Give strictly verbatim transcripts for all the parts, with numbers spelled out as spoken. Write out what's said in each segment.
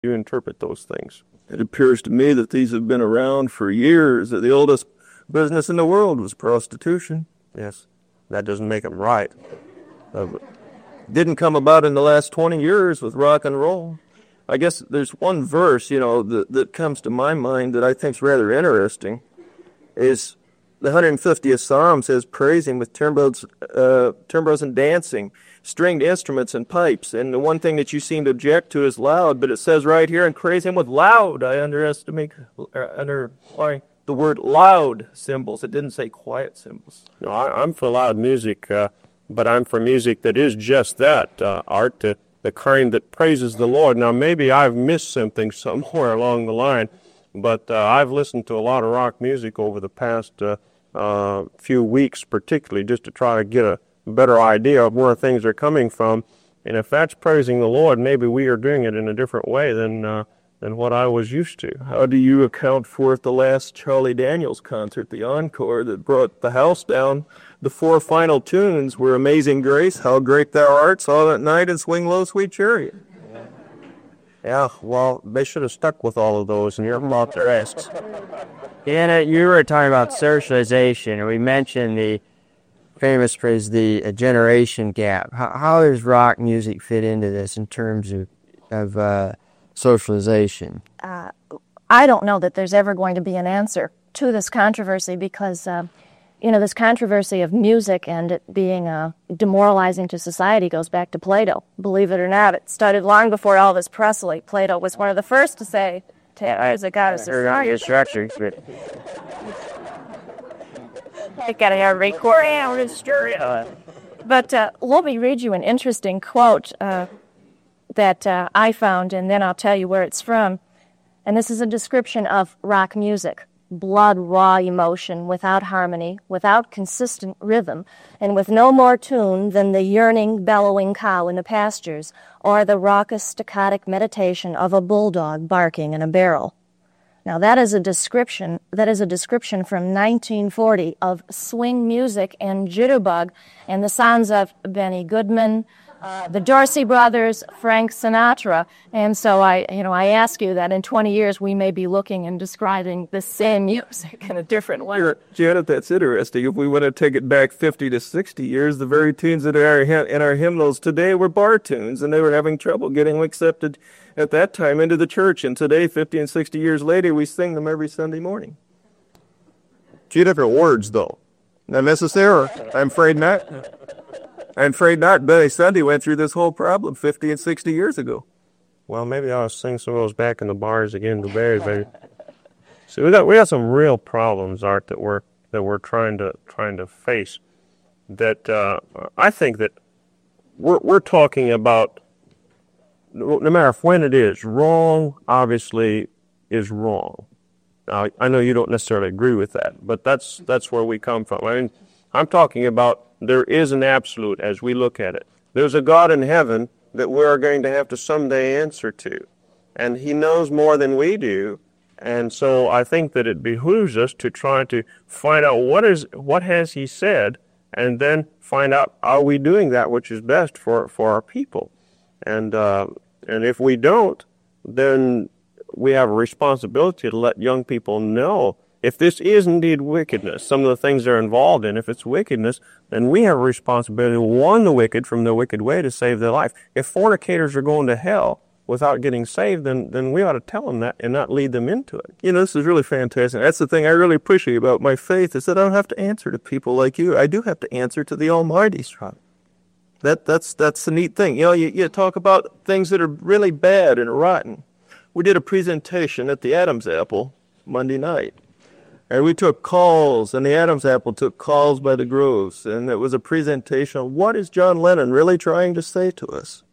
you interpret those things? It appears to me that these have been around for years, that the oldest business in the world was prostitution. Yes, that doesn't make them right. Uh, didn't come about in the last twenty years with rock and roll. I guess there's one verse, you know, that, that comes to my mind that I think is rather interesting, is the one hundred fiftieth Psalm says, praise him with timbrels, uh, timbrels and dancing, stringed instruments and pipes. And the one thing that you seem to object to is loud, but it says right here, and praise him with loud. I underestimate, uh, underline the word loud cymbals. It didn't say quiet cymbals. No, I, I'm for loud music, uh, but I'm for music that is just that, uh, art, uh, the kind that praises the Lord. Now, maybe I've missed something somewhere along the line, but uh, I've listened to a lot of rock music over the past uh, uh, few weeks, particularly, just to try to get a better idea of where things are coming from. And if that's praising the Lord, maybe we are doing it in a different way than uh, than what I was used to. How do you account for at the last Charlie Daniels concert, the encore that brought the house down? The four final tunes were Amazing Grace, How Great Thou Art, Silent Night, and Swing Low, Sweet Chariot. Yeah, well, they should have stuck with all of those, and you're about the rest. Yeah, you were talking about socialization, and we mentioned the famous phrase, the uh, generation gap. How, how does rock music fit into this in terms of, of uh, socialization? Uh, I don't know that there's ever going to be an answer to this controversy because, uh, you know, this controversy of music and it being uh, demoralizing to society goes back to Plato. Believe it or not, it started long before Elvis Presley. Plato was one of the first to say, music out of society. I gotta have record out of stereo. But uh, let me read you an interesting quote uh, that uh, I found, and then I'll tell you where it's from. And this is a description of rock music. Blood raw emotion, without harmony, without consistent rhythm, and with no more tune than the yearning, bellowing cow in the pastures, or the raucous, staccatic meditation of a bulldog barking in a barrel. Now that is a description, that is a description from nineteen forty of swing music and jitterbug and the sounds of Benny Goodman, uh, the Dorsey Brothers, Frank Sinatra. And so I, you know, I ask you that in twenty years we may be looking and describing the same music in a different way. Janet, that's interesting. If we want to take it back fifty to sixty years, the very tunes that are in our hymnals today were bar tunes, and they were having trouble getting accepted at that time into the church. And today, fifty and sixty years later, we sing them every Sunday morning. Two different words, though. Not necessarily. I'm afraid not. I'm afraid not. Benny Sunday went through this whole problem fifty and sixty years ago. Well, maybe I'll sing some of those back in the bars again today, baby. So we got we got some real problems, Art, that we're that we're trying to trying to face. That uh, I think that we're we're talking about. No matter when it is, wrong obviously is wrong. Now, I know you don't necessarily agree with that, but that's that's where we come from. I mean, I'm talking about there is an absolute as we look at it. There's a God in heaven that we're going to have to someday answer to, and he knows more than we do. And so I think that it behooves us to try to find out what is what has he said, and then find out, are we doing that which is best for, for our people? And uh, and if we don't, then we have a responsibility to let young people know if this is indeed wickedness, some of the things they're involved in, if it's wickedness, then we have a responsibility to warn the wicked from the wicked way to save their life. If fornicators are going to hell without getting saved, then, then we ought to tell them that and not lead them into it. You know, this is really fantastic. That's the thing I really appreciate about my faith is that I don't have to answer to people like you. I do have to answer to the Almighty. That that's that's the neat thing. You know, you, you talk about things that are really bad and rotten. We did a presentation at the Adam's Apple Monday night, and we took calls, and the Adam's Apple took calls by the Groves, and it was a presentation on what is John Lennon really trying to say to us.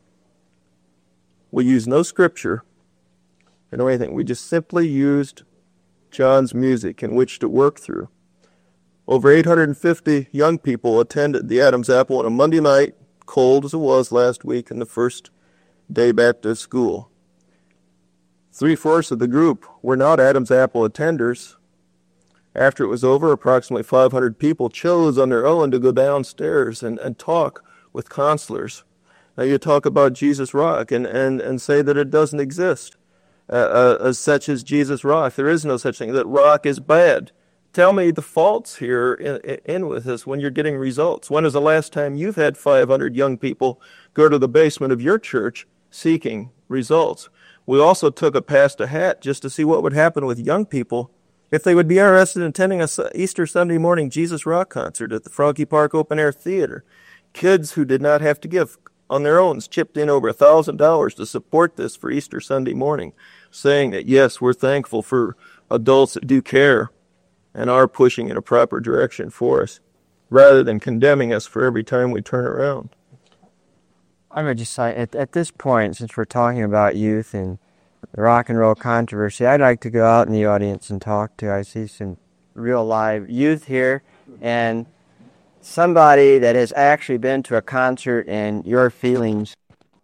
We used no scripture or no anything. We just simply used John's music in which to work through. Over eight hundred fifty young people attended the Adam's Apple on a Monday night, cold as it was last week in the first day back to school. Three-fourths of the group were not Adam's Apple attenders. After it was over, approximately five hundred people chose on their own to go downstairs and, and talk with counselors Uh, you talk about Jesus Rock and, and, and say that it doesn't exist. Uh, uh, as such as Jesus Rock. There is no such thing. That rock is bad. Tell me the faults here in, in with this when you're getting results. When is the last time you've had five hundred young people go to the basement of your church seeking results? We also took a pass to hat just to see what would happen with young people if they would be interested in attending a Easter Sunday morning Jesus Rock concert at the Froggy Park Open Air Theater. Kids who did not have to give on their own chipped in over a thousand dollars to support this for Easter Sunday morning, saying that, yes, we're thankful for adults that do care and are pushing in a proper direction for us, rather than condemning us for every time we turn around. I'm going to just say, at, at this point, since we're talking about youth and the rock and roll controversy, I'd like to go out in the audience and talk to, I see some real live youth here, and somebody that has actually been to a concert and your feelings.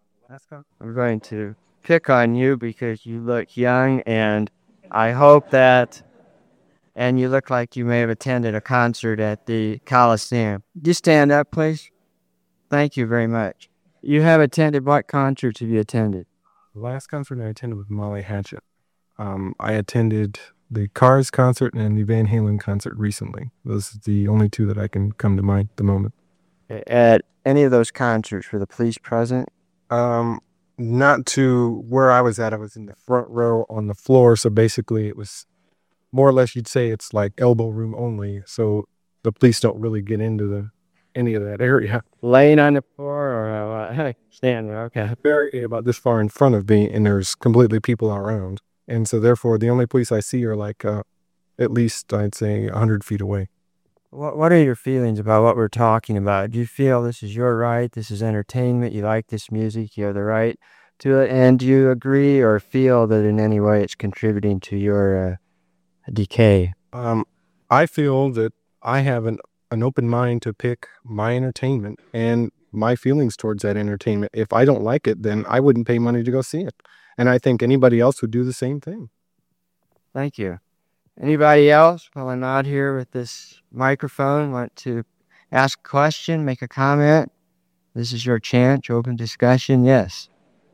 I'm going to pick on you because you look young, and I hope that, and you look like you may have attended a concert at the Coliseum. Just stand up, please. Thank you very much. You have attended, what concerts have you attended? The last concert I attended was Molly Hatchet. Um, I attended the Cars concert and the Van Halen concert recently. Those are the only two that I can come to mind at the moment. At any of those concerts, were the police present? Um, not to where I was at. I was in the front row on the floor, so basically it was more or less, you'd say it's like elbow room only, so the police don't really get into the any of that area. Laying on the floor or uh, hey, standing? Okay. Very about this far in front of me, and there's completely people around, and so therefore the only police I see are like uh, at least I'd say a hundred feet away. What What are your feelings about what we're talking about? Do you feel this is your right? This is entertainment. You like this music. You have the right to it, and do you agree or feel that in any way it's contributing to your uh, decay? Um, I feel that I have an, an open mind to pick my entertainment and my feelings towards that entertainment. If I don't like it, then I wouldn't pay money to go see it. And I think anybody else would do the same thing. Thank you. Anybody else, while I'm out here with this microphone, want to ask a question, make a comment? This is your chance, open discussion. Yes.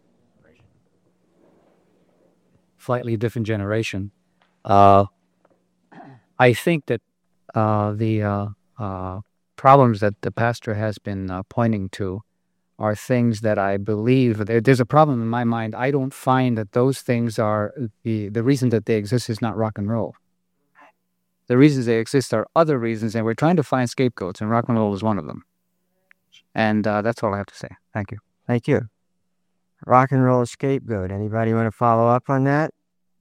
Slightly different generation. Uh, I think that uh, the uh, uh, problems that the pastor has been uh, pointing to are things that I believe, there, there's a problem in my mind. I don't find that those things are, the, the reason that they exist is not rock and roll. The reasons they exist are other reasons, and we're trying to find scapegoats, and rock and roll is one of them. And uh, that's all I have to say. Thank you. Thank you. Rock and roll scapegoat. Anybody want to follow up on that?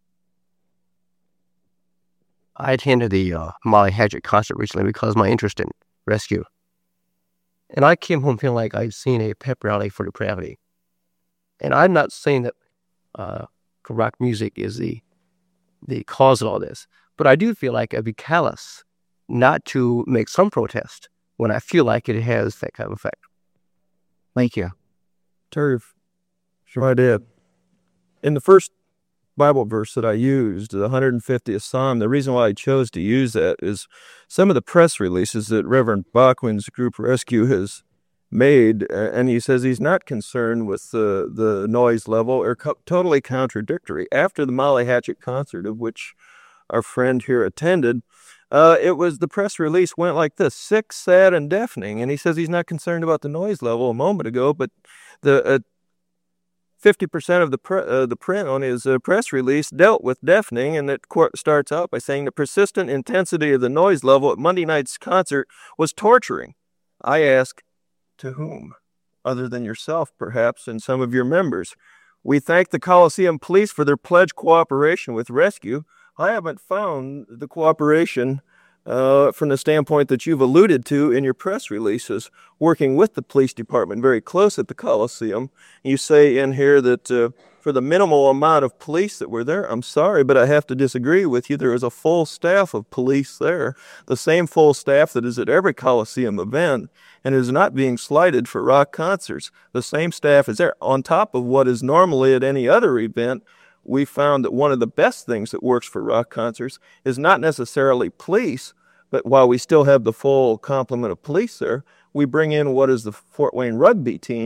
I attended the uh, Molly Hatchet concert recently because of my interest in rescue. And I came home feeling like I'd seen a pep rally for depravity. And I'm not saying that uh, rock music is the the cause of all this, but I do feel like I'd be callous not to make some protest when I feel like it has that kind of effect. Thank you. Turf. Sure I did. In the first Bible verse that I used, the one hundred fiftieth Psalm, the reason why I chose to use that is some of the press releases that Reverend Bachman's group Rescue has made, and he says he's not concerned with the, the noise level, are co- totally contradictory. After the Molly Hatchet concert, of which our friend here attended, uh, it was the press release went like this: sick, sad, and deafening. And he says he's not concerned about the noise level a moment ago, but the uh, fifty percent of the pre- uh, the print on his uh, press release dealt with deafening, and it qu- starts out by saying the persistent intensity of the noise level at Monday night's concert was torturing. I ask, to whom? Other than yourself, perhaps, and some of your members. We thank the Coliseum Police for their pledged cooperation with rescue. I haven't found the cooperation Uh, from the standpoint that you've alluded to in your press releases, working with the police department very close at the Coliseum. You say in here that uh, for the minimal amount of police that were there, I'm sorry, but I have to disagree with you. There is a full staff of police there, the same full staff that is at every Coliseum event, and is not being slighted for rock concerts. The same staff is there. On top of what is normally at any other event, we found that one of the best things that works for rock concerts is not necessarily police, but while we still have the full complement of police there, we bring in what is the Fort Wayne rugby team,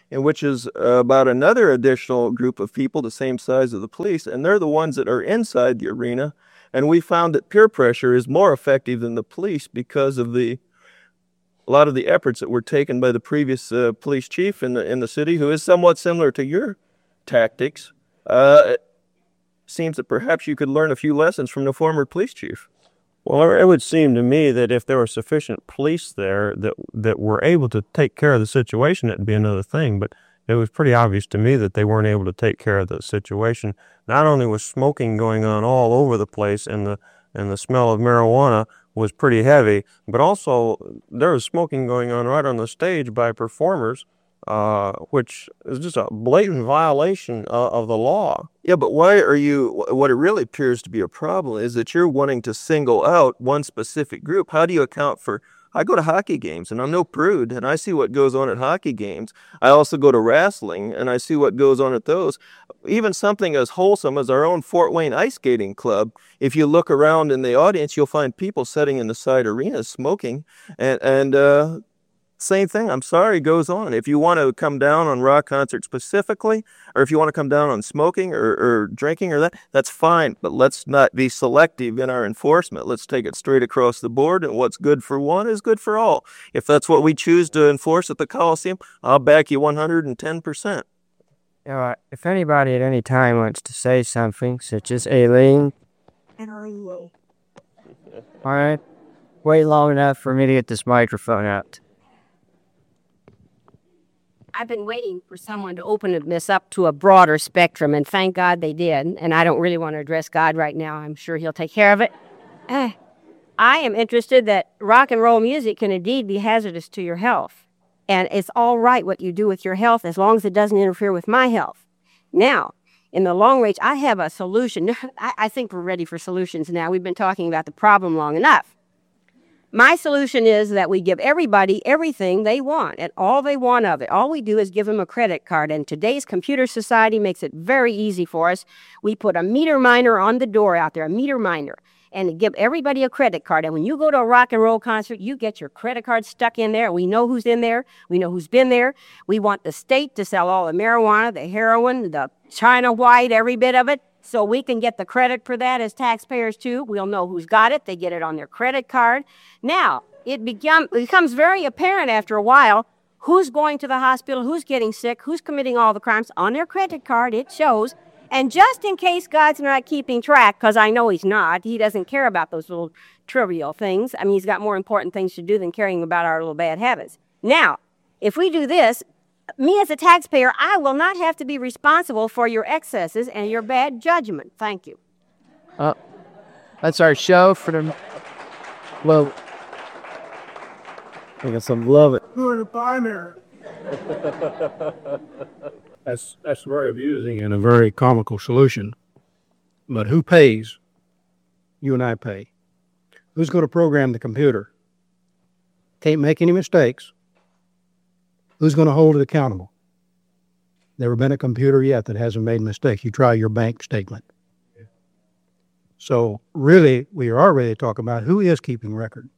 and which is uh, about another additional group of people the same size as the police, and they're the ones that are inside the arena. And we found that peer pressure is more effective than the police because of the a lot of the efforts that were taken by the previous uh, police chief in the in the city, who is somewhat similar to your tactics. Uh, it seems that perhaps you could learn a few lessons from the former police chief. Well, it would seem to me that if there were sufficient police there that that were able to take care of the situation, it'd be another thing. But it was pretty obvious to me that they weren't able to take care of the situation. Not only was smoking going on all over the place, and the and the smell of marijuana was pretty heavy, but also there was smoking going on right on the stage by performers, uh, which is just a blatant violation of, of the law. Yeah, but why are you, what it really appears to be a problem is that you're wanting to single out one specific group. How do you account for, I go to hockey games, and I'm no prude, and I see what goes on at hockey games. I also go to wrestling, and I see what goes on at those. Even something as wholesome as our own Fort Wayne Ice Skating Club, if you look around in the audience, you'll find people sitting in the side arenas smoking, and, and uh, same thing, I'm sorry, goes on. If you want to come down on rock concerts specifically, or if you want to come down on smoking or, or drinking or that, that's fine. But let's not be selective in our enforcement. Let's take it straight across the board, and what's good for one is good for all. If that's what we choose to enforce at the Coliseum, I'll back you one hundred ten percent. You know, if anybody at any time wants to say something, such as Aileen. All right. Wait long enough for me to get this microphone out. I've been waiting for someone to open this up to a broader spectrum, and thank God they did. And I don't really want to address God right now. I'm sure he'll take care of it. Uh, I am interested that rock and roll music can indeed be hazardous to your health. And it's all right what you do with your health as long as it doesn't interfere with my health. Now, in the long range, I have a solution. I, I think we're ready for solutions now. We've been talking about the problem long enough. My solution is that we give everybody everything they want and all they want of it. All we do is give them a credit card, and today's computer society makes it very easy for us. We put a meter miner on the door out there, a meter miner, and give everybody a credit card. And when you go to a rock and roll concert, you get your credit card stuck in there. We know who's in there. We know who's been there. We want the state to sell all the marijuana, the heroin, the China white, every bit of it, so we can get the credit for that as taxpayers too. We'll know who's got it. They get it on their credit card. Now, it become, becomes very apparent after a while who's going to the hospital, who's getting sick, who's committing all the crimes on their credit card. It shows. And just in case God's not keeping track, because I know he's not, he doesn't care about those little trivial things. I mean, he's got more important things to do than caring about our little bad habits. Now, if we do this, me as a taxpayer, I will not have to be responsible for your excesses and your bad judgment. Thank you. Uh, that's our show for the... Well, I guess I love it. Who are the primary? That's that's very amusing and a very comical solution. But who pays? You and I pay. Who's going to program the computer? Can't make any mistakes. Who's going to hold it accountable? Never been a computer yet that hasn't made mistakes. You try your bank statement. So really, we are already talking about who is keeping record.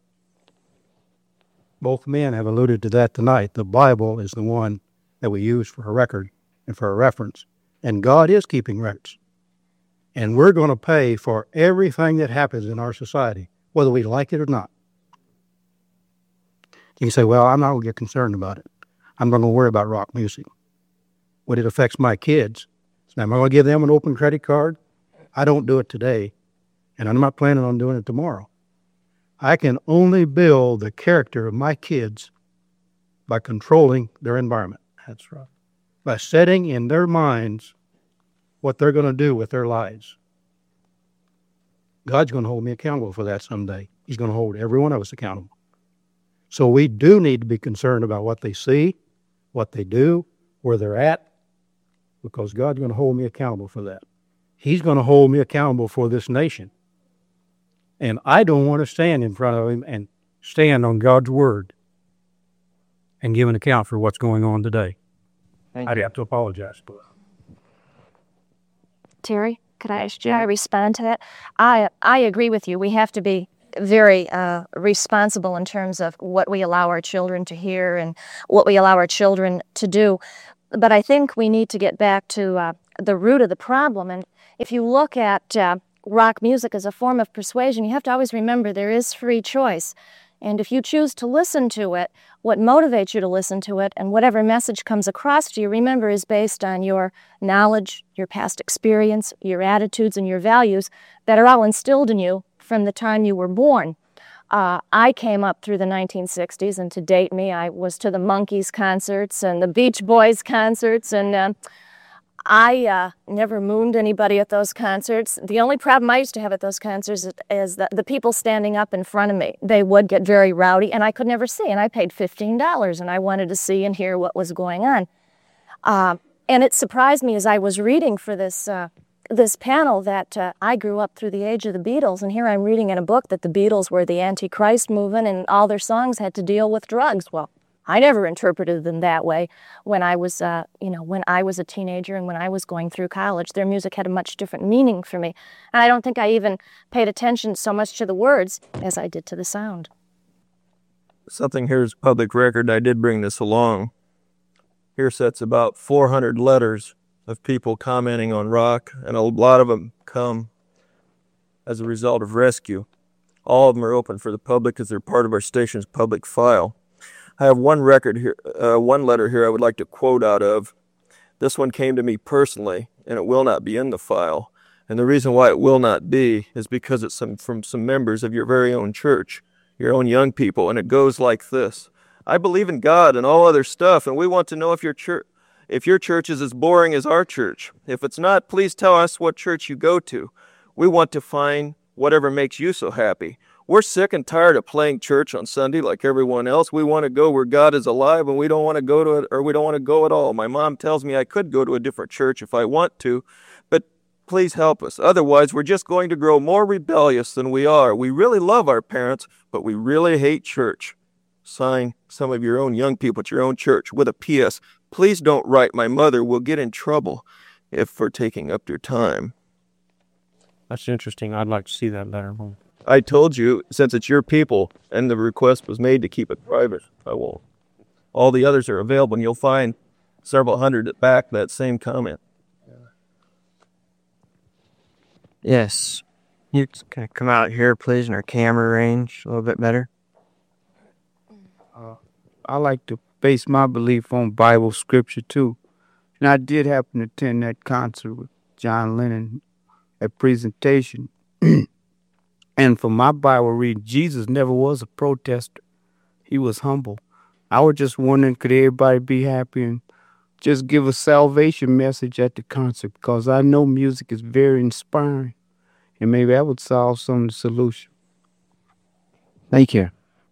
Both men have alluded to that tonight. The Bible is the one that we use for a record and for a reference. And God is keeping records. And we're going to pay for everything that happens in our society, whether we like it or not. You can say, well, I'm not going to get concerned about it. I'm not going to worry about rock music. When it affects my kids, so am I going to give them an open credit card? I don't do it today, and I'm not planning on doing it tomorrow. I can only build the character of my kids by controlling their environment. That's right. By setting in their minds what they're going to do with their lives. God's going to hold me accountable for that someday. He's going to hold every one of us accountable. So we do need to be concerned about what they see, what they do, where they're at, because God's going to hold me accountable for that. He's going to hold me accountable for this nation. And I don't want to stand in front of him and stand on God's word and give an account for what's going on today. I'd have to apologize for that. Terry, could I ask you to respond to that? I I agree with you. We have to be very uh, responsible in terms of what we allow our children to hear and what we allow our children to do. but I think we need to get back to uh, the root of the problem. And if you look at uh, rock music as a form of persuasion, you have to always remember there is free choice. And if you choose to listen to it, what motivates you to listen to it, and whatever message comes across to you, remember, is based on your knowledge, your past experience, your attitudes, and your values that are all instilled in you from the time you were born. Uh, I came up through the nineteen sixties, and to date me, I was to the Monkees concerts and the Beach Boys concerts, and uh, I uh, never mooned anybody at those concerts. The only problem I used to have at those concerts is, is the, the people standing up in front of me. They would get very rowdy, and I could never see, and I paid fifteen dollars, and I wanted to see and hear what was going on. Uh, and it surprised me as I was reading for this uh, this panel that uh, I grew up through the age of the Beatles, and here I'm reading in a book that the Beatles were the Antichrist movement and all their songs had to deal with drugs. Well, I never interpreted them that way when I was, uh, you know, when I was a teenager and when I was going through college. Their music had a much different meaning for me, and I don't think I even paid attention so much to the words as I did to the sound. Something here is public record. I did bring this along. Here sets about four hundred letters of people commenting on rock, and a lot of them come as a result of rescue. All of them are open for the public because they're part of our station's public file. I have one record here, uh, one letter here I would like to quote out of. This one came to me personally, and it will not be in the file. And the reason why it will not be is because it's some, from some members of your very own church, your own young people, and it goes like this. I believe in God and all other stuff, and we want to know if your church if your church is as boring as our church. If it's not, please tell us what church you go to. We want to find whatever makes you so happy. We're sick and tired of playing church on Sunday like everyone else. We want to go where God is alive, and we don't want to go to it, or we don't want to go at all. My mom tells me I could go to a different church if I want to, but please help us. Otherwise, we're just going to grow more rebellious than we are. We really love our parents, but we really hate church. Sign, some of your own young people at your own church, with a P S Please don't write my mother. We'll get in trouble if for taking up your time. That's interesting. I'd like to see that letter. I told you, since it's your people, and the request was made to keep it private, I won't. All the others are available, and you'll find several hundred that back that same comment. Yes. You can come out here, please, in our camera range a little bit better. Uh, I like to base my belief on Bible scripture, too. And I did happen to attend that concert with John Lennon at presentation. And from my Bible reading, Jesus never was a protester. He was humble. I was just wondering, could everybody be happy and just give a salvation message at the concert? Because I know music is very inspiring. And maybe that would solve some of the solution. Thank you.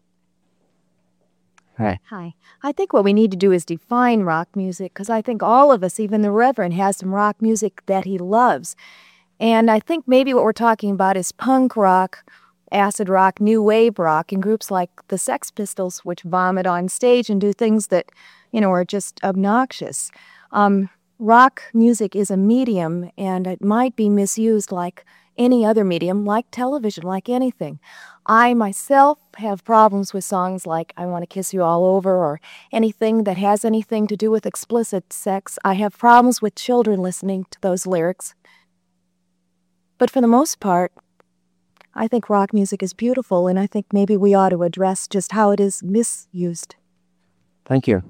Hi. Hi. I think what we need to do is define rock music, because I think all of us, even the Reverend, has some rock music that he loves. And I think maybe what we're talking about is punk rock, acid rock, new wave rock, and groups like the Sex Pistols, which vomit on stage and do things that, you know, are just obnoxious. Um, rock music is a medium, and it might be misused like any other medium, like television, like anything. I myself have problems with songs like I Want to Kiss You All Over or anything that has anything to do with explicit sex. I have problems with children listening to those lyrics. But for the most part, I think rock music is beautiful, and I think maybe we ought to address just how it is misused. Thank you.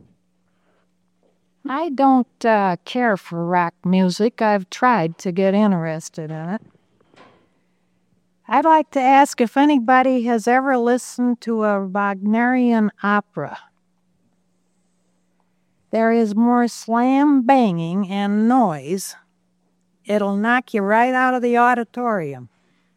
I don't uh, care for rock music. I've tried to get interested in it. I'd like to ask if anybody has ever listened to a Wagnerian opera. There is more slam banging and noise. It'll knock you right out of the auditorium.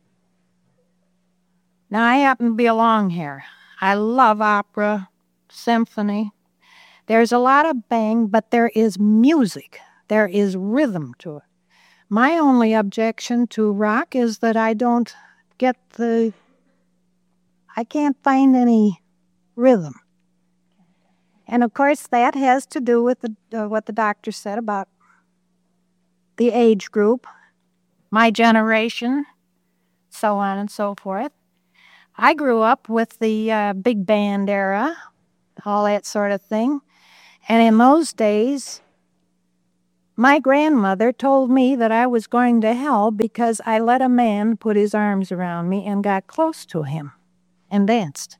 Now, I happen to belong here. I love opera, symphony. There's a lot of bang, but there is music. There is rhythm to it. My only objection to rock is that I don't get the... I can't find any rhythm. And, of course, that has to do with the, uh, what the doctor said about the age group, my generation, so on and so forth. I grew up with the uh, big band era, all that sort of thing. And in those days, My grandmother told me that I was going to hell because I let a man put his arms around me and got close to him and danced.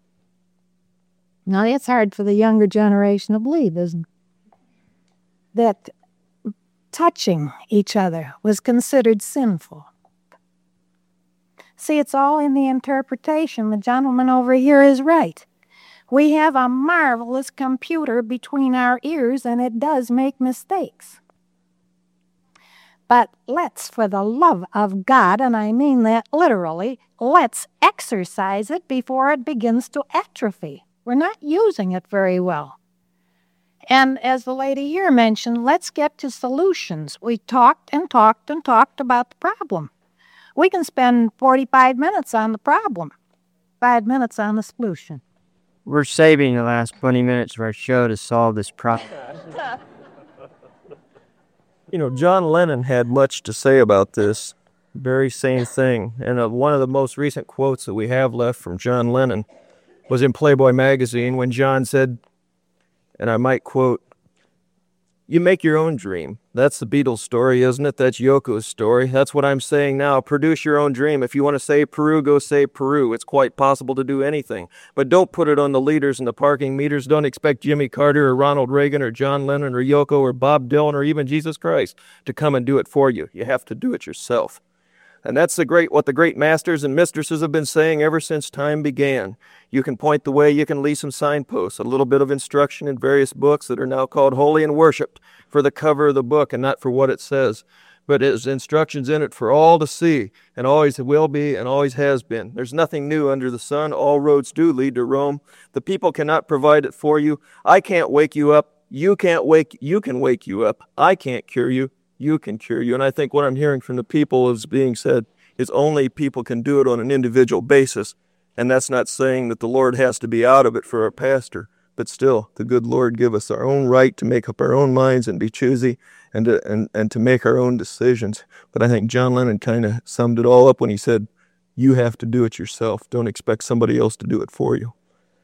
Now, that's hard for the younger generation to believe, isn't it? That touching each other was considered sinful. See, it's all in the interpretation. The gentleman over here is right. We have a marvelous computer between our ears, and it does make mistakes. But let's, for the love of God, and I mean that literally, let's exercise it before it begins to atrophy. We're not using it very well. And as the lady here mentioned, let's get to solutions. We talked and talked and talked about the problem. We can spend forty-five minutes on the problem, five minutes on the solution. We're saving the last twenty minutes of our show to solve this problem. You know, John Lennon had much to say about this very same thing. And uh, one of the most recent quotes that we have left from John Lennon was in Playboy magazine when John said, and I might quote, "You make your own dream." That's the Beatles story, isn't it? That's Yoko's story. That's what I'm saying now. Produce your own dream. If you want to say Peru, go say Peru. It's quite possible to do anything. But don't put it on the leaders and the parking meters. Don't expect Jimmy Carter or Ronald Reagan or John Lennon or Yoko or Bob Dylan or even Jesus Christ to come and do it for you. You have to do it yourself. And that's the great what the great masters and mistresses have been saying ever since time began. You can point the way, you can leave some signposts, a little bit of instruction in various books that are now called Holy and Worshipped for the cover of the book and not for what it says. But there's instructions in it for all to see, and always will be and always has been. There's nothing new under the sun. All roads do lead to Rome. The people cannot provide it for you. I can't wake you up. You can't wake, you can wake you up. I can't cure you. You can cure you. And I think what I'm hearing from the people is being said is only people can do it on an individual basis. And that's not saying that the Lord has to be out of it for our pastor. But still, the good Lord give us our own right to make up our own minds and be choosy and to, and, and to make our own decisions. But I think John Lennon kind of summed it all up when he said, you have to do it yourself. Don't expect somebody else to do it for you.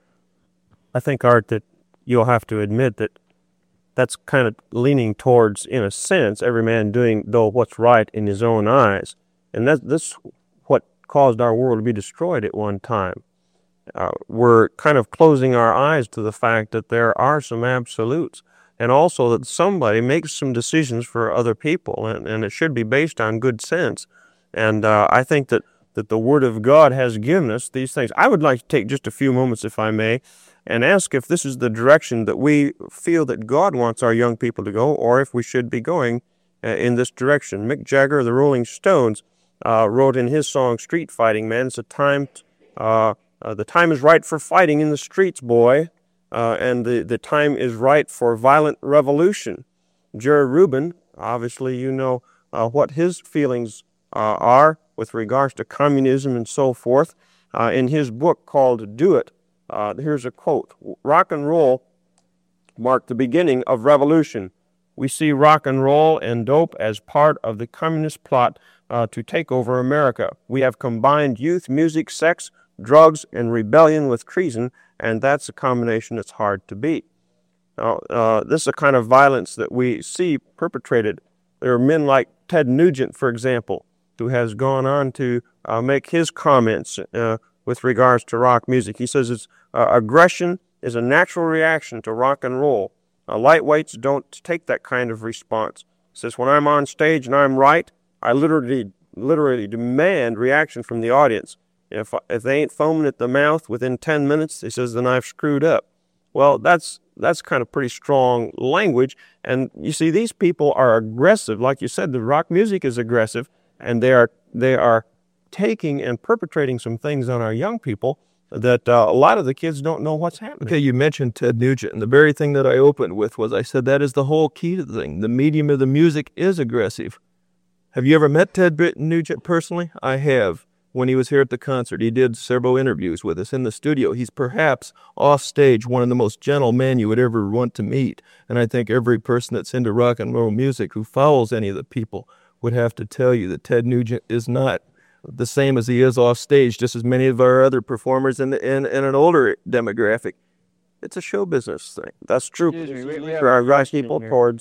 I think, Art, that you'll have to admit that that's kind of leaning towards, in a sense, every man doing, though, what's right in his own eyes. And that, that's what caused our world to be destroyed at one time. Uh, we're kind of closing our eyes to the fact that there are some absolutes, and also that somebody makes some decisions for other people, and, and it should be based on good sense. And uh, I think that, that the Word of God has given us these things. I would like to take just a few moments, if I may, and ask if this is the direction that we feel that God wants our young people to go, or if we should be going uh, in this direction. Mick Jagger of the Rolling Stones uh, wrote in his song Street Fighting Man, it's a time, t- uh, uh, the time is right for fighting in the streets, boy, uh, and the, the time is right for violent revolution. Jerry Rubin, obviously you know uh, what his feelings uh, are with regards to communism and so forth. Uh, in his book called Do It, Uh, here's a quote. Rock and roll marked the beginning of revolution. We see rock and roll and dope as part of the communist plot uh, to take over America. We have combined youth, music, sex, drugs, and rebellion with treason, and that's a combination that's hard to beat. Now, uh, this is a kind of violence that we see perpetrated. There are men like Ted Nugent, for example, who has gone on to uh, make his comments uh, with regards to rock music. He says it's uh, aggression is a natural reaction to rock and roll. Uh, lightweights don't take that kind of response. He says, when I'm on stage and I'm right, I literally literally demand reaction from the audience. If, if they ain't foaming at the mouth within ten minutes, he says, then I've screwed up. Well, that's that's kind of pretty strong language. And you see, these people are aggressive. Like you said, the rock music is aggressive, and they are they are taking and perpetrating some things on our young people that uh, a lot of the kids don't know what's happening. Okay, you mentioned Ted Nugent, and the very thing that I opened with was I said that is the whole key to the thing. The medium of the music is aggressive. Have you ever met Ted Nugent personally? I have. When he was here at the concert, he did several interviews with us in the studio. He's perhaps off stage one of the most gentle men you would ever want to meet. And I think every person that's into rock and roll music who follows any of the people would have to tell you that Ted Nugent is not the same as he is off stage, just as many of our other performers in, the, in, in an older demographic. It's a show business thing. That's true. For our young people towards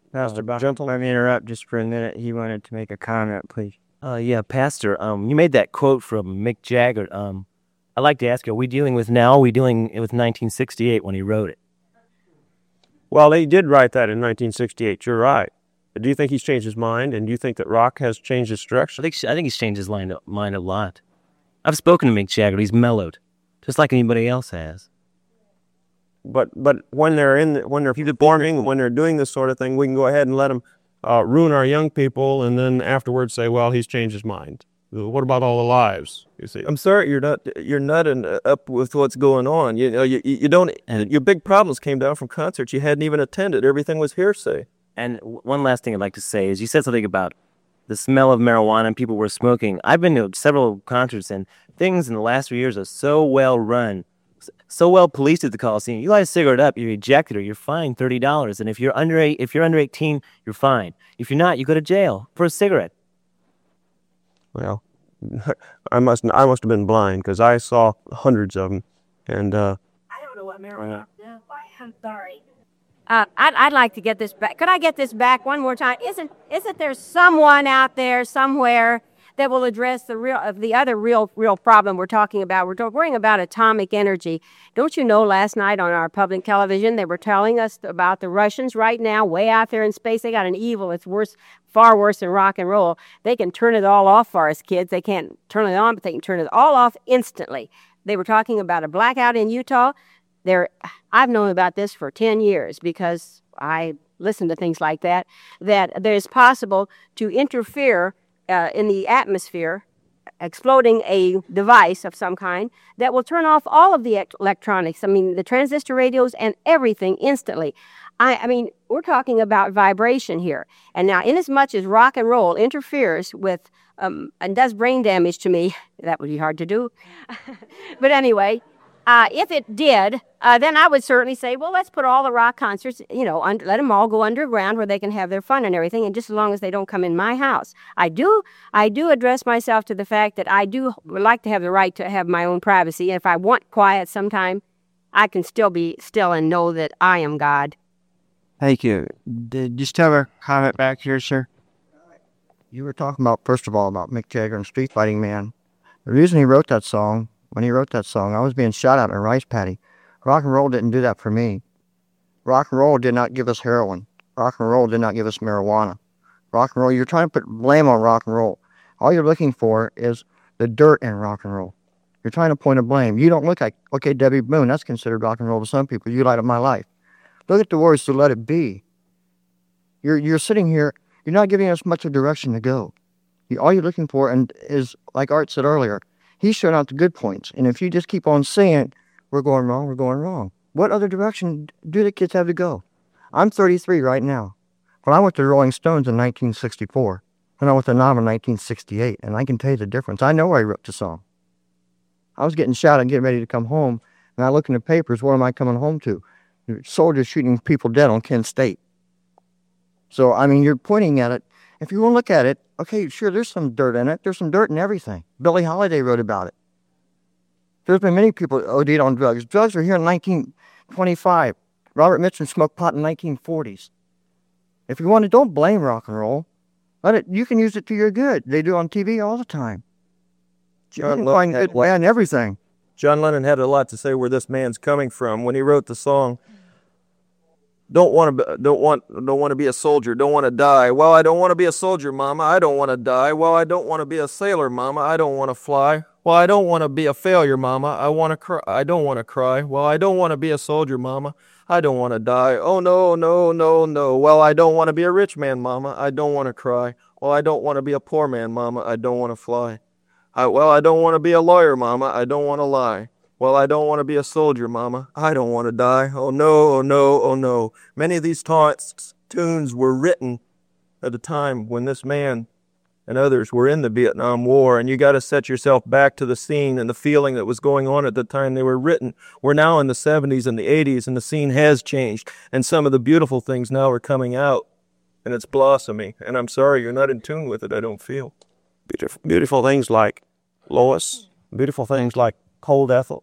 Pastor Buck, let me interrupt just for a minute. He wanted to make a comment, please. Uh, yeah, Pastor, um, you made that quote from Mick Jagger. Um, I'd like to ask you, are we dealing with now, or are we dealing with nineteen sixty-eight when he wrote it? Well, he did write that in nineteen sixty-eight. You're right. Do you think he's changed his mind, and do you think that rock has changed its direction? I think I think he's changed his mind, mind a lot. I've spoken to Mick Jagger. He's mellowed, just like anybody else has. But but when they're in the, when they're performing, when they're doing this sort of thing, we can go ahead and let them uh, ruin our young people, and then afterwards say, "Well, he's changed his mind." What about all the lives? You see, I'm sorry, you're not you're not in, uh, up with what's going on. You know, you you don't. And your big problems came down from concerts you hadn't even attended. Everything was hearsay. And one last thing I'd like to say is, you said something about the smell of marijuana and people were smoking. I've been to several concerts, and things in the last few years are so well run, so well policed at the Coliseum. You light a cigarette up, you're ejected, or you're fined thirty dollars. And if you're under eight, if you're under eighteen, you're fined. If you're not, you go to jail for a cigarette. Well, I must I must have been blind, because I saw hundreds of them, and uh, I don't know what marijuana. No, I'm sorry. Uh, I'd, I'd like to get this back. Could I get this back one more time? Isn't isn't there someone out there somewhere that will address the real of the other real real problem we're talking about? We're worrying about atomic energy. Don't you know? Last night on our public television, they were telling us about the Russians right now, way out there in space. They got an evil. It's worse, far worse than rock and roll. They can turn it all off for us kids. They can't turn it on, but they can turn it all off instantly. They were talking about a blackout in Utah. There, I've known about this for ten years because I listen to things like that, that there's possible to interfere uh, in the atmosphere, exploding a device of some kind that will turn off all of the electronics, I mean, the transistor radios and everything instantly. I, I mean, we're talking about vibration here. And now, inasmuch as rock and roll interferes with um, and does brain damage to me, that would be hard to do. But anyway, Uh, if it did, uh, then I would certainly say, well, let's put all the rock concerts, you know, under, let them all go underground where they can have their fun and everything, and just as long as they don't come in my house. I do, I do address myself to the fact that I do like to have the right to have my own privacy, and if I want quiet sometime, I can still be still and know that I am God. Thank you. Did you still have a comment back here, sir? You were talking about, first of all, about Mick Jagger and Street Fighting Man. The reason he wrote that song, when he wrote that song, I was being shot at in a rice paddy. Rock and roll didn't do that for me. Rock and roll did not give us heroin. Rock and roll did not give us marijuana. Rock and roll, you're trying to put blame on rock and roll. All you're looking for is the dirt in rock and roll. You're trying to point a blame. You don't look like, okay, Debbie Boone, that's considered rock and roll to some people. You light up my life. Look at the words to Let It Be. You're you're sitting here, you're not giving us much of direction to go. You, all you're looking for and is, like Art said earlier, he's showing out the good points. And if you just keep on saying, we're going wrong, we're going wrong, what other direction do the kids have to go? I'm thirty-three right now. When I went to the Rolling Stones in nineteen sixty-four, and I went to Nam in nineteen sixty-eight, and I can tell you the difference. I know where I wrote the song. I was getting shot and getting ready to come home, and I look in the papers, what am I coming home to? Soldiers shooting people dead on Kent State. So, I mean, you're pointing at it. If you want to look at it, okay, sure, there's some dirt in it. There's some dirt in everything. Billie Holiday wrote about it. There's been many people O D'd on drugs. Drugs were here in nineteen twenty-five. Robert Mitchum smoked pot in the nineteen forties. If you want to, don't blame rock and roll. Let it. You can use it to your good. They do it on T V all the time. You John can Lennon find had good way in everything. John Lennon had a lot to say where this man's coming from when he wrote the song. Don't want to don't want don't want to be a soldier. Don't want to die. Well, I don't want to be a soldier, Mama. I don't want to die. Well, I don't want to be a sailor, Mama. I don't want to fly. Well, I don't want to be a failure, Mama. I want to cry. I don't want to cry. Well, I don't want to be a soldier, Mama. I don't want to die. Oh no, no, no, no. Well, I don't want to be a rich man, Mama. I don't want to cry. Well, I don't want to be a poor man, Mama. I don't want to fly. I, well, I don't want to be a lawyer, Mama. I don't want to lie. Well, I don't want to be a soldier, Mama. I don't want to die. Oh, no, oh, no, oh, no. Many of these taunts, tunes were written at a time when this man and others were in the Vietnam War, and you got to set yourself back to the scene and the feeling that was going on at the time they were written. We're now in the seventies and the eighties, and the scene has changed, and some of the beautiful things now are coming out, and it's blossoming, and I'm sorry you're not in tune with it, I don't feel. Beautiful, beautiful things like Lois, beautiful things like Cold Ethel.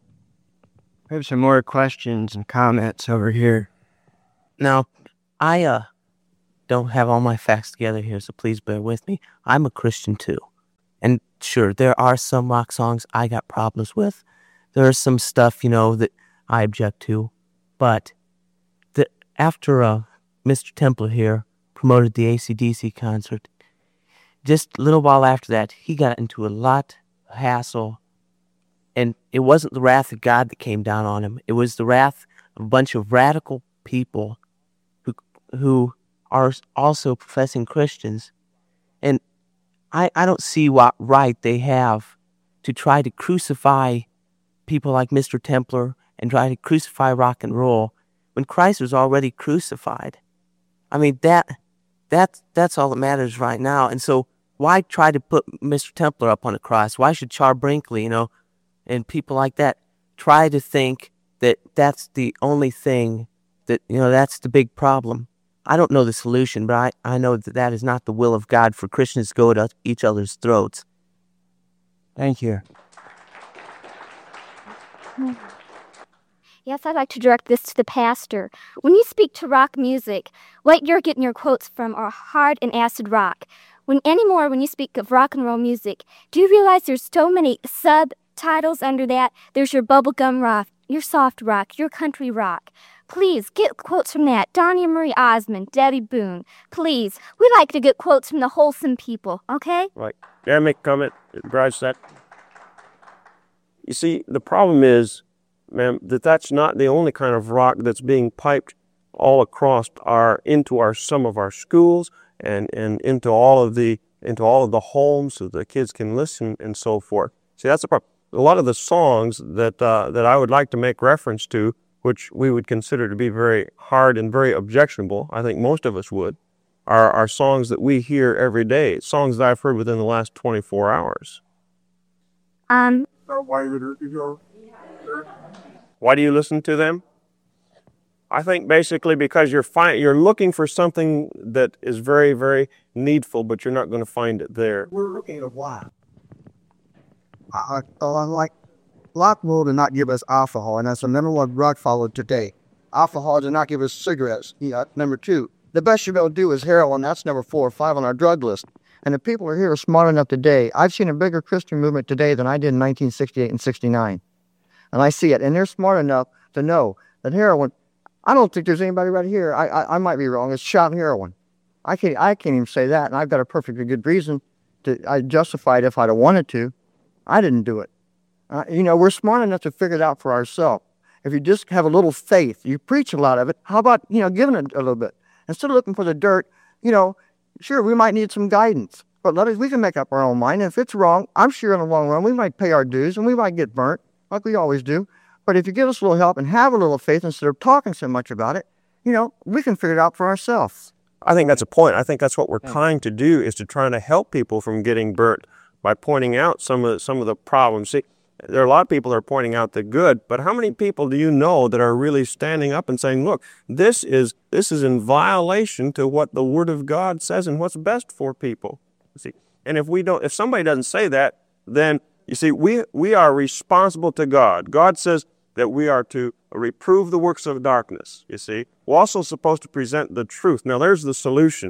We have some more questions and comments over here. Now, I, uh, don't have all my facts together here, so please bear with me. I'm a Christian too. And sure, there are some rock songs I got problems with. There is some stuff, you know, that I object to. But the, after uh, Mister Templer here promoted the A C D C concert, just a little while after that, he got into a lot of hassle. And it wasn't the wrath of God that came down on him. It was the wrath of a bunch of radical people who who are also professing Christians. And I, I don't see what right they have to try to crucify people like Mister Templer and try to crucify rock and roll when Christ was already crucified. I mean, that that that's all that matters right now. And so why try to put Mister Templer up on a cross? Why should Char Brinkley, you know, and people like that try to think that that's the only thing, that, you know, that's the big problem? I don't know the solution, but I, I know that that is not the will of God for Christians to go to each other's throats. Thank you. Yes, I'd like to direct this to the pastor. When you speak to rock music, what you're getting your quotes from are hard and acid rock. When anymore, when you speak of rock and roll music, do you realize there's so many subtitles under that? There's your bubblegum rock, your soft rock, your country rock. Please, get quotes from that. Donnie Marie Osmond, Debbie Boone. Please, we like to get quotes from the wholesome people, okay? Right. May I make a comment, Bryce, that? You see, the problem is, ma'am, that that's not the only kind of rock that's being piped all across our, into our, some of our schools and, and into all of the, into all of the homes so the kids can listen and so forth. See, that's the problem. A lot of the songs that, uh, that I would like to make reference to, which we would consider to be very hard and very objectionable, I think most of us would, are, are songs that we hear every day, songs that I've heard within the last twenty-four hours. Um. Why do you listen to them? I think basically because you're fi- you're looking for something that is very, very needful, but you're not going to find it there. We're looking at why. I, I like Lockwood did not give us alcohol, and that's the number one drug followed today. Alcohol did not give us cigarettes. Yeah, number two. The best you're able to do is heroin. That's number four or five on our drug list. And the people are here are smart enough today. I've seen a bigger Christian movement today than I did in nineteen sixty-eight and sixty-nine. And I see it. And they're smart enough to know that heroin, I don't think there's anybody right here, I I, I might be wrong, it's shot heroin. I can't, I can't even say that, and I've got a perfectly good reason to I justify it if I'd have wanted to. I didn't do it. Uh, you know, we're smart enough to figure it out for ourselves. If you just have a little faith, you preach a lot of it, how about, you know, giving it a little bit? Instead of looking for the dirt, you know, sure, we might need some guidance, but let us, we can make up our own mind. And if it's wrong, I'm sure in the long run, we might pay our dues and we might get burnt, like we always do. But if you give us a little help and have a little faith instead of talking so much about it, you know, we can figure it out for ourselves. I think that's a point. I think that's what we're trying to do, is to try to help people from getting burnt by pointing out some of, some of the problems. See, there are a lot of people that are pointing out the good, but how many people do you know that are really standing up and saying, look, this is this is in violation to what the Word of God says and what's best for people? See, and if we don't, if somebody doesn't say that, then you see, we we are responsible to God. God says that we are to reprove the works of darkness. You see, we're also supposed to present the truth. Now, there's the solution.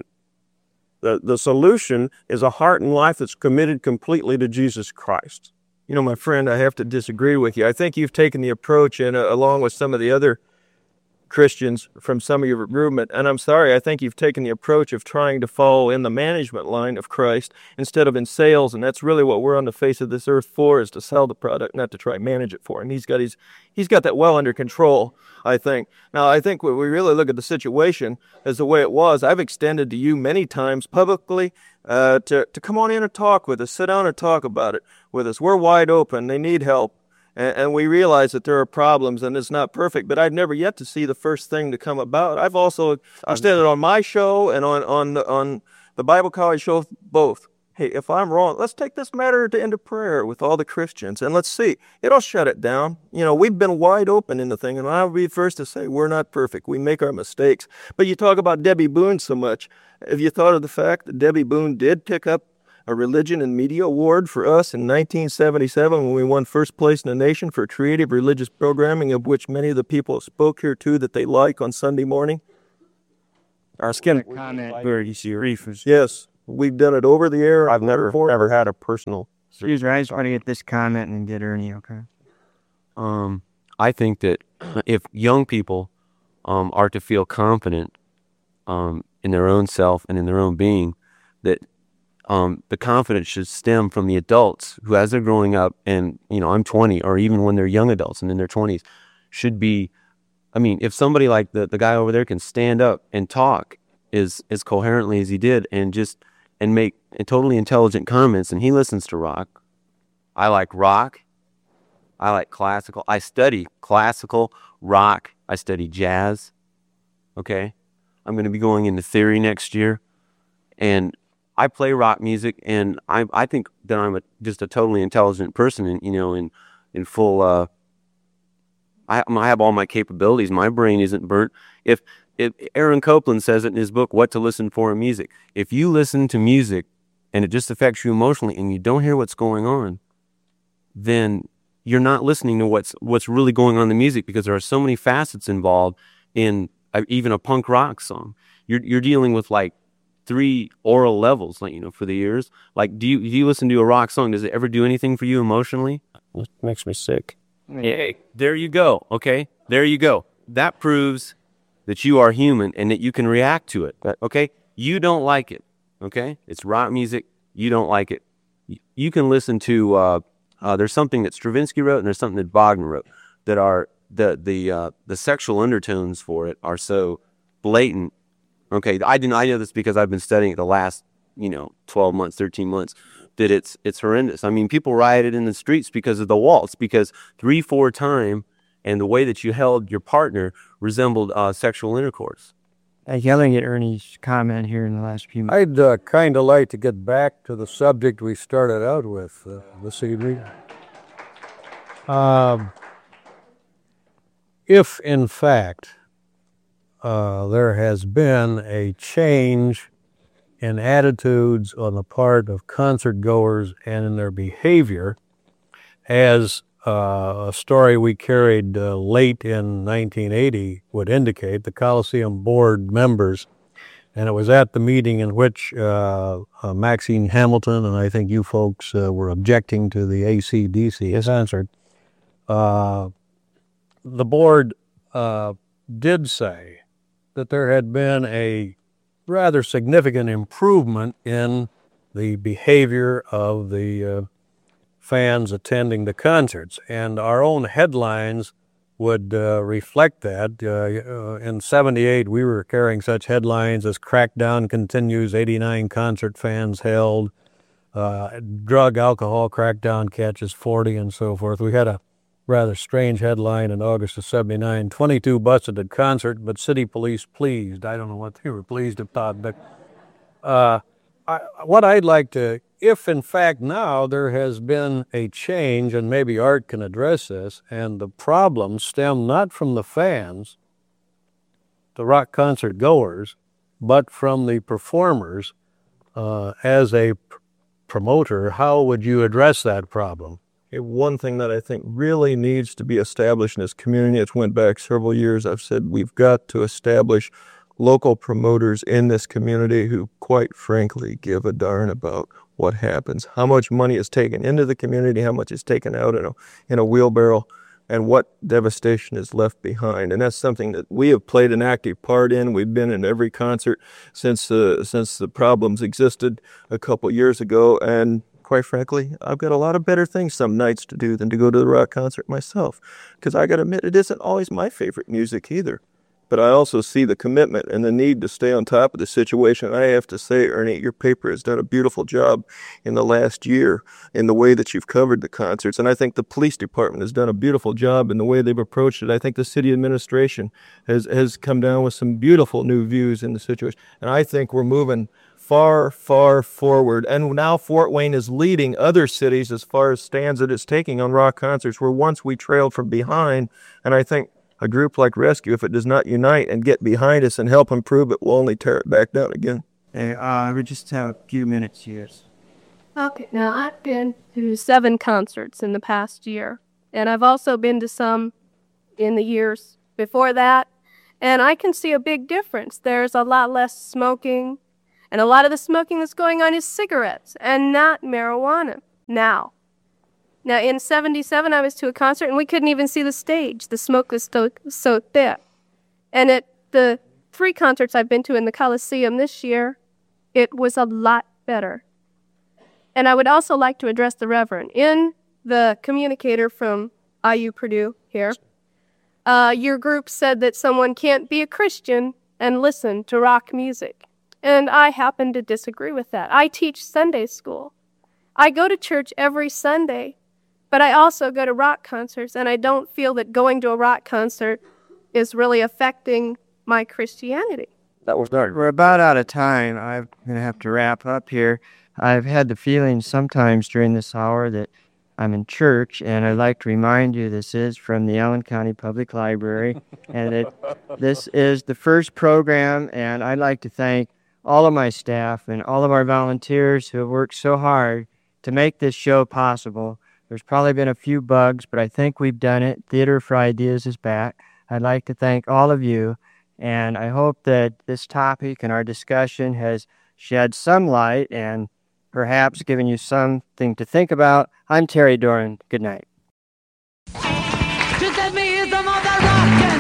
The the solution is a heart and life that's committed completely to Jesus Christ. You know, my friend, I have to disagree with you. I think you've taken the approach, and uh, along with some of the other Christians from some of your movement, and I'm sorry, I think you've taken the approach of trying to follow in the management line of Christ instead of in sales, and that's really what we're on the face of this earth for, is to sell the product, not to try and manage it for him. He's got his, he's got that well under control, I think. Now, I think when we really look at the situation as the way it was, I've extended to you many times publicly uh, to, to come on in and talk with us, sit down and talk about it with us. We're wide open. They need help. And we realize that there are problems and it's not perfect, but I've never yet to see the first thing to come about. I've also extended on my show and on, on, on the Bible College show, both. Hey, if I'm wrong, let's take this matter to into prayer with all the Christians and let's see. It'll shut it down. You know, we've been wide open in the thing, and I'll be first to say we're not perfect. We make our mistakes. But you talk about Debbie Boone so much. Have you thought of the fact that Debbie Boone did pick up a Religion and Media Award for us in nineteen seventy-seven when we won first place in the nation for creative religious programming, of which many of the people spoke here too that they like on Sunday morning? Our skin comment. very serious. Yes, we've done it over the air. I've never before. ever had a personal. Excuse me, I just want to get this comment and get Ernie, okay? Um, I think that if young people um, are to feel confident um, in their own self and in their own being, that um, the confidence should stem from the adults who, as they're growing up, and you know, I'm twenty, or even when they're young adults and in their twenties, should be. I mean, if somebody like the, the guy over there can stand up and talk as as coherently as he did, and just and make totally intelligent comments, and he listens to rock. I like rock. I like classical. I study classical, rock. I study jazz. Okay? I'm going to be going into theory next year. And I play rock music, and I I think that I'm a, just a totally intelligent person, and you know, in in full. Uh, I I have all my capabilities. My brain isn't burnt. If if Aaron Copland says it in his book, "What to Listen For in Music," if you listen to music and it just affects you emotionally, and you don't hear what's going on, then you're not listening to what's what's really going on in the music, because there are so many facets involved in a, even a punk rock song. You're you're dealing with like three oral levels, like, you know, for the ears. Like, do you do you listen to a rock song? Does it ever do anything for you emotionally? It makes me sick. Yeah, there you go. Okay, there you go. That proves that you are human and that you can react to it. Okay, you don't like it. Okay, it's rock music. You don't like it. You can listen to. Uh, uh, there's something that Stravinsky wrote, and there's something that Wagner wrote that are the the uh, the sexual undertones for it are so blatant. Okay, I didn't. I know this because I've been studying it the last, you know, twelve months, thirteen months. That it's it's horrendous. I mean, people rioted in the streets because of the waltz, because three, four time, and the way that you held your partner resembled uh, sexual intercourse. I can only get Ernie's comment here in the last few minutes. I'd uh, kind of like to get back to the subject we started out with uh, this evening. Um, if, in fact, uh, there has been a change in attitudes on the part of concert goers and in their behavior, as uh, a story we carried uh, late in nineteen eighty would indicate, the Coliseum board members, and it was at the meeting in which uh, uh, Maxine Hamilton and I think you folks uh, were objecting to the A C D C concert. Uh, the board uh, did say that there had been a rather significant improvement in the behavior of the uh, fans attending the concerts. And our own headlines would uh, reflect that. Uh, uh, in seventy-eight, we were carrying such headlines as "Crackdown Continues, eighty-nine Concert Fans Held," uh, "Drug Alcohol Crackdown Catches forty," and so forth. We had a rather strange headline in August of seventy-nine, twenty-two busted at concert, but city police pleased. I don't know what they were pleased about, but uh, I, what I'd like to, if in fact now there has been a change, and maybe Art can address this, and the problems stem not from the fans, the rock concert goers, but from the performers, uh, as a pr- promoter, how would you address that problem? One thing that I think really needs to be established in this community, it's went back several years, I've said we've got to establish local promoters in this community who, quite frankly, give a darn about what happens, how much money is taken into the community, how much is taken out in a, in a wheelbarrow, and what devastation is left behind. And that's something that we have played an active part in. We've been in every concert since, uh, since the problems existed a couple years ago, and quite frankly, I've got a lot of better things some nights to do than to go to the rock concert myself. Because I got to admit, it isn't always my favorite music either. But I also see the commitment and the need to stay on top of the situation. I have to say, Ernie, your paper has done a beautiful job in the last year in the way that you've covered the concerts. And I think the police department has done a beautiful job in the way they've approached it. I think the city administration has, has come down with some beautiful new views in the situation. And I think we're moving far, far forward. And now Fort Wayne is leading other cities as far as stands that it's taking on rock concerts, where once we trailed from behind. And I think a group like Rescue, if it does not unite and get behind us and help improve it, will only tear it back down again. Hey, uh, we just have a few minutes here. Okay, now I've been to seven concerts in the past year, and I've also been to some in the years before that. And I can see a big difference. There's a lot less smoking, and a lot of the smoking that's going on is cigarettes and not marijuana now. Now, in seventy-seven, I was to a concert, and we couldn't even see the stage. The smoke was so, so thick. And at the three concerts I've been to in the Coliseum this year, it was a lot better. And I would also like to address the Reverend. In the communicator from I U Purdue here, uh, your group said that someone can't be a Christian and listen to rock music. And I happen to disagree with that. I teach Sunday school. I go to church every Sunday, but I also go to rock concerts, and I don't feel that going to a rock concert is really affecting my Christianity. That was dark. We're about out of time. I'm going to have to wrap up here. I've had the feeling sometimes during this hour that I'm in church, and I'd like to remind you this is from the Allen County Public Library, and that this is the first program, and I'd like to thank all of my staff and all of our volunteers who have worked so hard to make this show possible. There's probably been a few bugs, but I think we've done it. Theater for Ideas is back. I'd like to thank all of you, and I hope that this topic and our discussion has shed some light and perhaps given you something to think about. I'm Terry Doran. Good night. She said me is the mother rock.